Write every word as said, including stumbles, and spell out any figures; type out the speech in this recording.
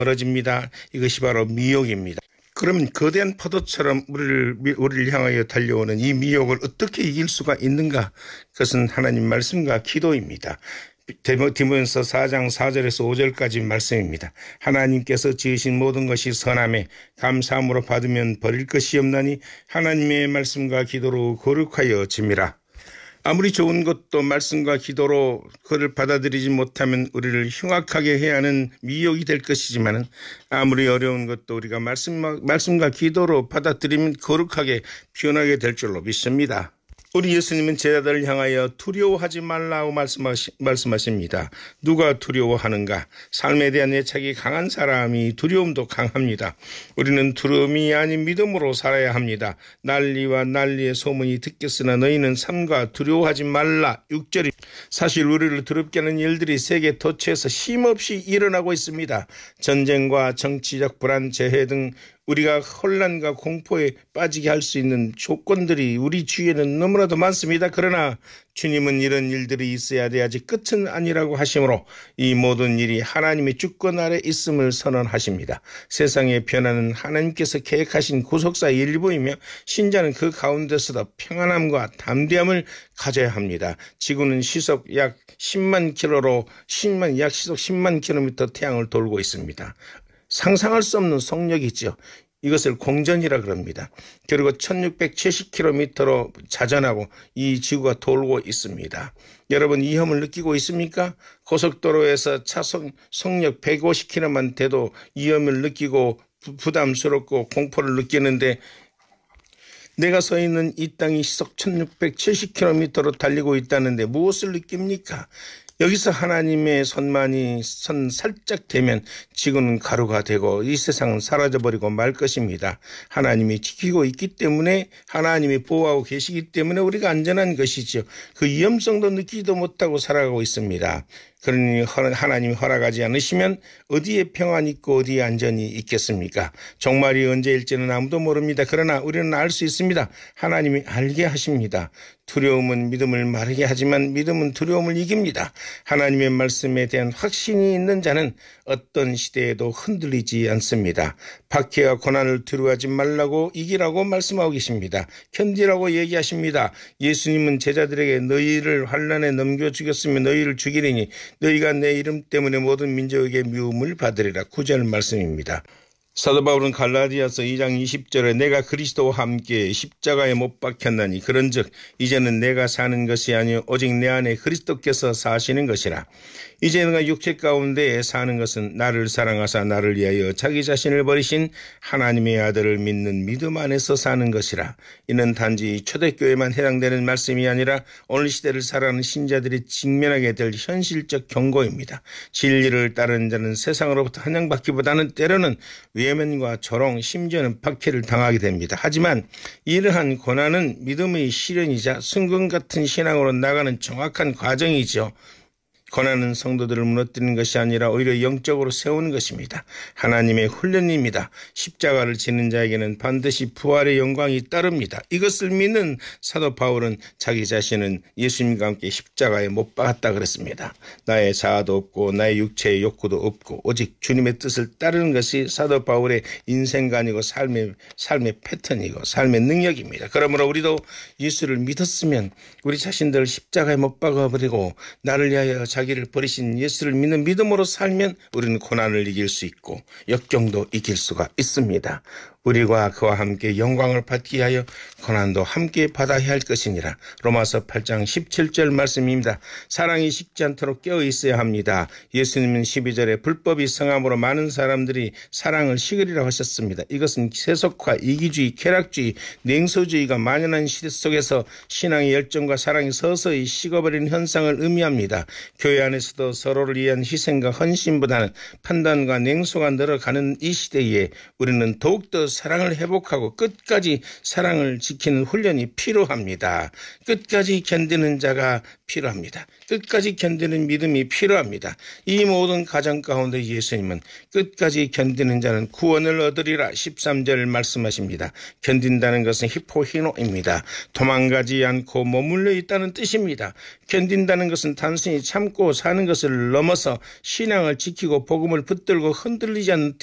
벌어집니다. 이것이 바로 미혹입니다. 그러면 거대한 파도처럼 우리를, 우리를 향하여 달려오는 이 미혹을 어떻게 이길 수가 있는가? 그것은 하나님 말씀과 기도입니다. 디모데전서 사 장 사 절에서 오 절까지 말씀입니다. 하나님께서 지으신 모든 것이 선함에 감사함으로 받으면 버릴 것이 없나니 하나님의 말씀과 기도로 거룩하여 짐이라. 아무리 좋은 것도 말씀과 기도로 그를 받아들이지 못하면 우리를 흉악하게 해야 하는 미혹이 될 것이지만 아무리 어려운 것도 우리가 말씀과, 말씀과 기도로 받아들이면 거룩하게 변하게 될 줄로 믿습니다. 우리 예수님은 제자들을 향하여 두려워하지 말라고 말씀하시, 말씀하십니다. 누가 두려워하는가? 삶에 대한 애착이 강한 사람이 두려움도 강합니다. 우리는 두려움이 아닌 믿음으로 살아야 합니다. 난리와 난리의 소문이 듣겠으나 너희는 삼가 두려워하지 말라. 육 절이 사실 우리를 두렵게 하는 일들이 세계 도처에서 쉼없이 일어나고 있습니다. 전쟁과 정치적 불안, 재해 등 우리가 혼란과 공포에 빠지게 할 수 있는 조건들이 우리 주위에는 너무나도 많습니다. 그러나 주님은 이런 일들이 있어야 돼 아직 끝은 아니라고 하시므로 이 모든 일이 하나님의 주권 아래 있음을 선언하십니다. 세상의 변화는 하나님께서 계획하신 구속사의 일부이며 신자는 그 가운데서도 평안함과 담대함을 가져야 합니다. 지구는 시속 약 십만 킬로로 십만, 약 시속 십만 킬로미터 태양을 돌고 있습니다. 상상할 수 없는 속력이죠. 이것을 공전이라 그럽니다. 그리고 천육백칠십 킬로미터로 자전하고 이 지구가 돌고 있습니다. 여러분 위험을 느끼고 있습니까? 고속도로에서 차속 속력 백오십 킬로미터만 돼도 위험을 느끼고 부담스럽고 공포를 느끼는데 내가 서 있는 이 땅이 시속 천육백칠십 킬로미터로 달리고 있다는데 무엇을 느낍니까? 여기서 하나님의 손만이 손 살짝 되면 지구는 가루가 되고 이 세상은 사라져버리고 말 것입니다. 하나님이 지키고 있기 때문에 하나님이 보호하고 계시기 때문에 우리가 안전한 것이죠. 그 위험성도 느끼지도 못하고 살아가고 있습니다. 그러니 하나님이 허락하지 않으시면 어디에 평안이 있고 어디에 안전이 있겠습니까? 종말이 언제일지는 아무도 모릅니다. 그러나 우리는 알 수 있습니다. 하나님이 알게 하십니다. 두려움은 믿음을 마르게 하지만 믿음은 두려움을 이깁니다. 하나님의 말씀에 대한 확신이 있는 자는 어떤 시대에도 흔들리지 않습니다. 박해와 고난을 두려워하지 말라고 이기라고 말씀하고 계십니다. 견디라고 얘기하십니다. 예수님은 제자들에게 너희를 환난에 넘겨 죽였으면 너희를 죽이리니 너희가 내 이름 때문에 모든 민족에게 미움을 받으리라. 구 절 말씀입니다. 사도 바울은 갈라디아서 이 장 이십 절에 내가 그리스도와 함께 십자가에 못 박혔나니 그런즉 이제는 내가 사는 것이 아니요 오직 내 안에 그리스도께서 사시는 것이라. 이제 내가 육체 가운데 사는 것은 나를 사랑하사 나를 위하여 자기 자신을 버리신 하나님의 아들을 믿는 믿음 안에서 사는 것이라. 이는 단지 초대교회만 해당되는 말씀이 아니라 오늘 시대를 살아가는 신자들이 직면하게 될 현실적 경고입니다. 진리를 따르는 자는 세상으로부터 환영받기보다는 때로는 외면과 조롱, 심지어는 박해를 당하게 됩니다. 하지만 이러한 고난은 믿음의 실현이자 순금 같은 신앙으로 나가는 정확한 과정이죠. 고난은 성도들을 무너뜨리는 것이 아니라 오히려 영적으로 세우는 것입니다. 하나님의 훈련입니다. 십자가를 지는 자에게는 반드시 부활의 영광이 따릅니다. 이것을 믿는 사도 바울은 자기 자신은 예수님과 함께 십자가에 못 박았다 그랬습니다. 나의 자아도 없고 나의 육체의 욕구도 없고 오직 주님의 뜻을 따르는 것이 사도 바울의 인생관이고 삶의, 삶의 패턴이고 삶의 능력입니다. 그러므로 우리도 예수를 믿었으면 우리 자신들을 십자가에 못 박아버리고 나를 위하여 자기를 버리신 예수를 믿는 믿음으로 살면 우리는 고난을 이길 수 있고 역경도 이길 수가 있습니다. 우리가 그와 함께 영광을 받기 위하여 고난도 함께 받아야 할 것이니라. 로마서 팔 장 십칠 절 말씀입니다. 사랑이 식지 않도록 깨어 있어야 합니다. 예수님은 십이 절에 불법이 성함으로 많은 사람들이 사랑을 식으리라고 하셨습니다. 이것은 세속화, 이기주의, 쾌락주의, 냉소주의가 만연한 시대 속에서 신앙의 열정과 사랑이 서서히 식어버리는 현상을 의미합니다. 교회 안에서도 서로를 위한 희생과 헌신보다는 판단과 냉소가 늘어가는 이 시대에 우리는 더욱더 사랑을 회복하고 끝까지 사랑을 지키는 훈련이 필요합니다. 끝까지 견디는 자가 필요합니다. 끝까지 견디는 믿음이 필요합니다. 이 모든 가정 가운데 예수님은 끝까지 견디는 자는 구원을 얻으리라 십삼 절 말씀하십니다. 견딘다는 것은 히포히노입니다. 도망가지 않고 머물러 있다는 뜻입니다. 견딘다는 것은 단순히 참고 사는 것을 넘어서 신앙을 지키고 복음을 붙들고 흔들리지 않는